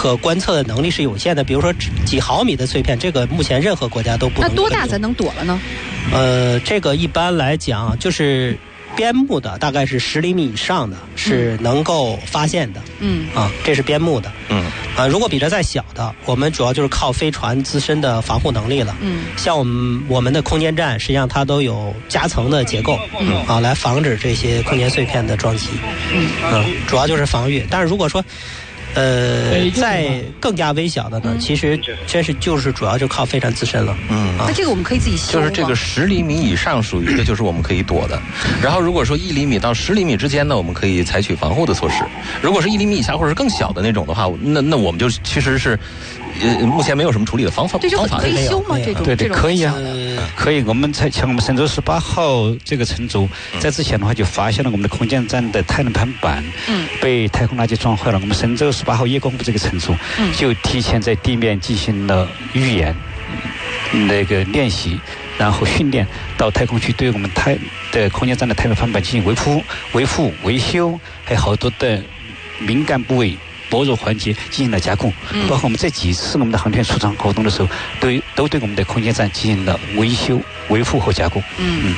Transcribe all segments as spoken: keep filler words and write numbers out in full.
可观测的能力是有限的。比如说几毫米的碎片，这个目前任何国家都不能。 那多大才能躲了呢？ 呃，这个一般来讲就是边牧的，大概是十厘米以上的，是能够发现的。嗯啊，这是边牧的。嗯啊，如果比这再小的，我们主要就是靠飞船自身的防护能力了。嗯，像我们我们的空间站，实际上它都有夹层的结构。嗯啊，来防止这些空间碎片的撞击。嗯啊，主要就是防御。但是如果说呃，在更加微小的呢，其实真是就是主要就靠飞船自身了。 嗯，那这个我们可以自己修。 就是这个十厘米以上属于的就是我们可以躲的，然后如果说一厘米到十厘米之间呢，我们可以采取防护的措施。如果是一厘米以下或者是更小的那种的话，那那我们就其实是。呃，目前没有什么处理的方法， 这就很可以修吗？这种对对，可以啊，可以。我们在像我们神舟十八号这个乘组，在之前的话就发现了我们的空间站的太阳能板嗯被太空垃圾撞坏了。我们神舟十八号夜光步这个乘组就提前在地面进行了预演那个练习，然后训练到太空去对我们太的空间站的太阳能板进行维护、维护、维修，还有好多的敏感部位。薄弱环节进行了加工，包括我们这几次我们的航天出舱活动的时候，都都对我们的空间站进行了维修、维护和加工。嗯嗯。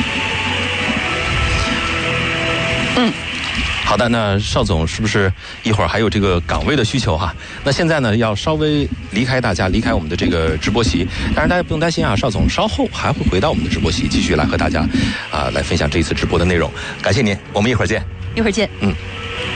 嗯，好的，那邵总是不是一会儿还有这个岗位的需求哈？那现在呢，要稍微离开大家，离开我们的这个直播席。当然大家不用担心啊，邵总稍后还会回到我们的直播席，继续来和大家啊来分享这一次直播的内容。感谢您，我们一会儿见。 一会儿见。嗯。